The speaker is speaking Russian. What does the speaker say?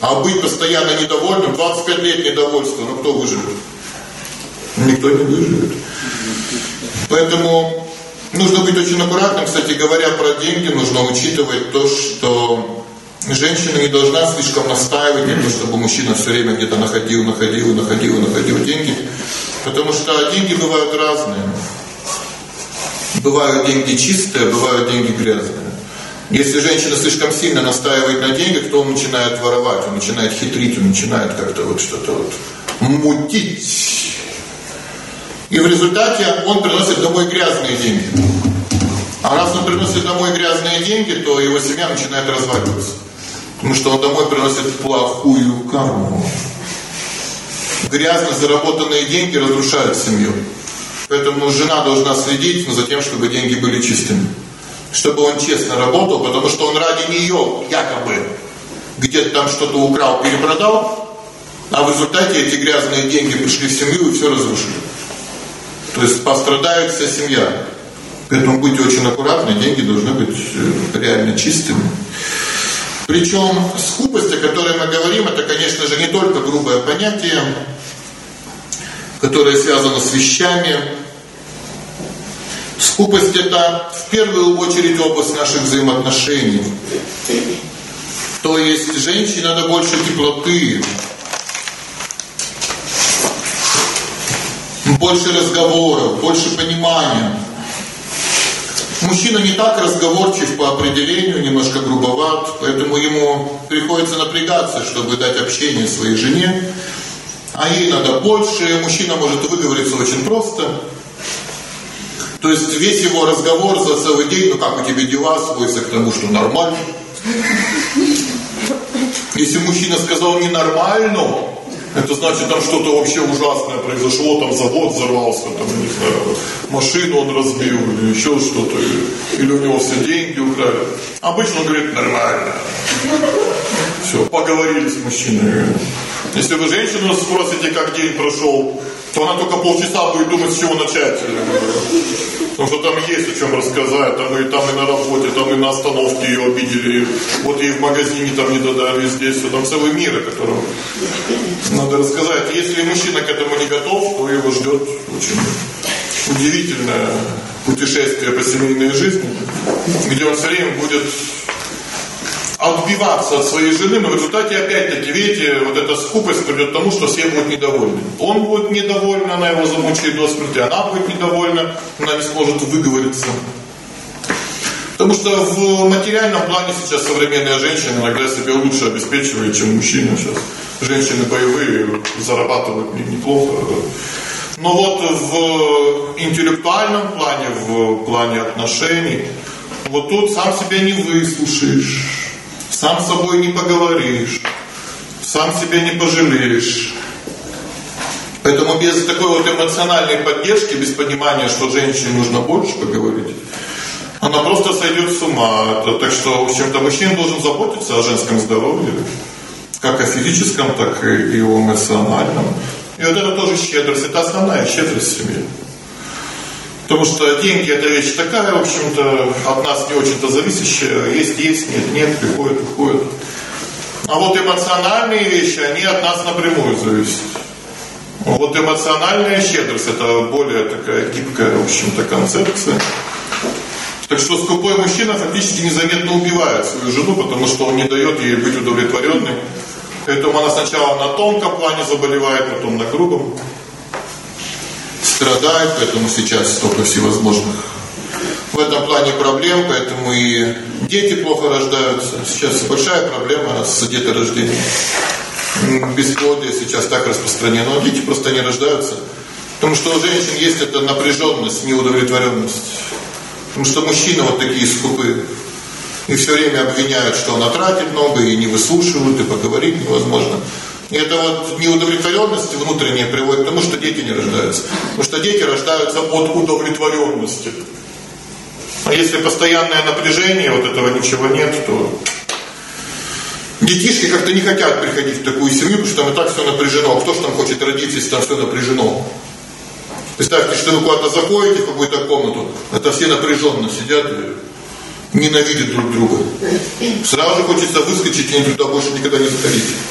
А быть постоянно недовольным, 25 лет недовольства, ну кто выживет? Никто не выживет. Поэтому нужно быть очень аккуратным. Кстати говоря, про деньги нужно учитывать то, что женщина не должна слишком настаивать на том, чтобы мужчина все время где-то находил деньги. Потому что деньги бывают разные. Бывают деньги чистые, бывают деньги грязные. Если женщина слишком сильно настаивает на деньгах, то он начинает воровать, он начинает хитрить, он начинает как-то вот что-то вот мутить. И в результате он приносит домой грязные деньги. А раз он приносит домой грязные деньги, то его семья начинает разваливаться. Потому что он домой приносит плохую карму. Грязно заработанные деньги разрушают семью. Поэтому жена должна следить за тем, чтобы деньги были чистыми. Чтобы он честно работал, потому что он ради нее якобы где-то там что-то украл, перепродал, а в результате эти грязные деньги пришли в семью и все разрушили. То есть пострадает вся семья. Поэтому будьте очень аккуратны, деньги должны быть реально чистыми. Причем скупость, о которой мы говорим, это, конечно же, не только грубое понятие, которое связано с вещами. Скупость – это в первую очередь область наших взаимоотношений. То есть женщине надо больше теплоты, больше разговоров, больше понимания. Мужчина не так разговорчив по определению, немножко грубоват, поэтому ему приходится напрягаться, чтобы дать общение своей жене. А ей надо больше, мужчина может выговориться очень просто. То есть весь его разговор за целый день, ну как у тебя дела, сводится к тому, что нормально. Если мужчина сказал ненормально, это значит, там что-то вообще ужасное произошло, там завод взорвался, там, не знаю, машину он разбил, или еще что-то, или у него все деньги украли. Обычно он говорит нормально. Все, поговорили с мужчиной. Если вы женщину спросите, как день прошел, то она только полчаса будет думать, с чего начать. Потому что там есть о чем рассказать, там и на работе, там и на остановке ее обидели, вот ей в магазине там не додали, здесь, там целый мир, о котором надо рассказать. Если мужчина к этому не готов, то его ждет очень удивительное путешествие по семейной жизни, где он все время будет отбиваться от своей жены, но в результате опять-таки, видите, вот эта скупость придет к тому, что все будут недовольны. Он будет недоволен, она его замучает до смерти, она будет недовольна, она не сможет выговориться. Потому что в материальном плане сейчас современная женщина иногда себя лучше обеспечивает, чем мужчина сейчас. Женщины боевые зарабатывают неплохо. Но вот в интеллектуальном плане, в плане отношений, вот тут сам себя не выслушаешь. Сам с собой не поговоришь, сам себя не пожалеешь. Поэтому без такой вот эмоциональной поддержки, без понимания, что женщине нужно больше поговорить, она просто сойдет с ума. Так что, в общем-то, мужчина должен заботиться о женском здоровье, как о физическом, так и о эмоциональном. И вот это тоже щедрость, это основная щедрость в семье. Потому что деньги – это вещь такая, в общем-то, от нас не очень-то зависящая. Есть, нет, приходит, уходит. А вот эмоциональные вещи, они от нас напрямую зависят. Вот эмоциональная щедрость – это более такая гибкая, в общем-то, концепция. Так что скупой мужчина фактически незаметно убивает свою жену, потому что он не дает ей быть удовлетворенной. Поэтому она сначала на тонком плане заболевает, потом на грубом. Страдает, поэтому сейчас столько всевозможных в этом плане проблем, поэтому и дети плохо рождаются. Сейчас большая проблема с деторождением. Бесплодие сейчас так распространено, дети просто не рождаются. Потому что у женщин есть эта напряженность, неудовлетворенность. Потому что мужчины вот такие скупые. И все время обвиняют, что она тратит много, и не выслушивают, и поговорить невозможно. И эта вот неудовлетворенность внутренняя приводит к тому, что дети не рождаются. Потому что дети рождаются от удовлетворенности. А если постоянное напряжение, вот этого ничего нет, то детишки как-то не хотят приходить в такую семью, потому что там и так все напряжено. А кто же там хочет родиться, если там все напряжено? Представьте, что вы куда-то заходите в какую-то комнату, это все напряженно сидят и ненавидят друг друга. Сразу же хочется выскочить и туда больше никогда не заходить.